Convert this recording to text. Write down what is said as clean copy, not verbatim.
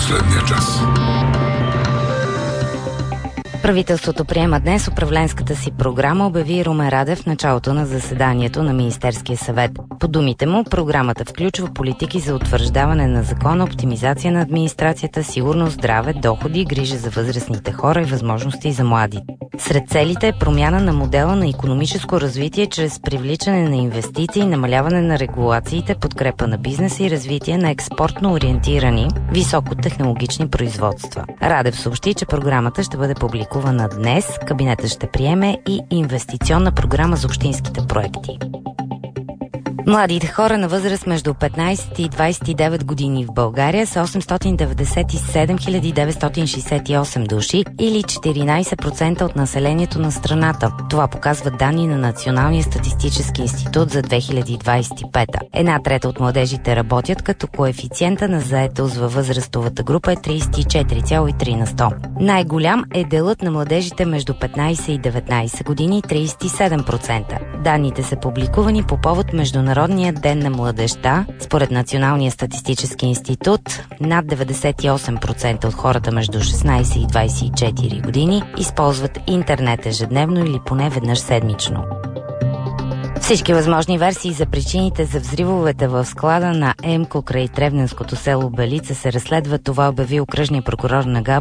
последния час. Правителството приема днес управленската си програма, обяви Румен Радев в началото на заседанието на Министерския съвет. По думите му, програмата включва политики за утвърждаване на закона, оптимизация на администрацията, сигурност, здраве, доходи, грижа за възрастните хора и възможности за млади. Сред целите е промяна на модела на икономическо развитие чрез привличане на инвестиции, намаляване на регулациите, подкрепа на бизнеса и развитие на експортно ориентирани високотехнологични производства. Радев съобщи, че програмата ще бъде публикувана днес. Кабинетът ще приеме и инвестиционна програма за общинските проекти. Младите хора на възраст между 15 и 29 години в България са 897 968 души или 14% от населението на страната. Това показват данни на Националния статистически институт за 2025. Една трета от младежите работят, като коефициента на заетост във възрастовата група е 34,3 на 100. Най-голям е делът на младежите между 15 и 19 години – 37%. Данните са публикувани по повод Международния ден на младежта. Според Националния статистически институт, над 98% от хората между 16 и 24 години използват интернет ежедневно или поне веднъж седмично. Всички възможни версии за причините за взривовете в склада на ЕМКО край Тревненското село Белица се разследват. Това обяви окръжния прокурор на Габрово